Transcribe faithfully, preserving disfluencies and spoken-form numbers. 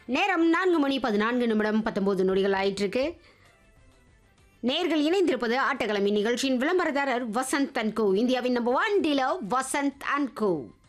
நேரம் நான்கு மணி பதினான்கு நிமிடம் பத்தொன்பது நொடிகள் ஆயிட்டிருக்கு. நேர்கள் இணைந்திருப்பது ஆட்டக்கிழமை நிகழ்ச்சியின் விளம்பரதாரர் வசந்த் அண்ட் கோ, இந்தியாவின் number one dealer Vasanth and go.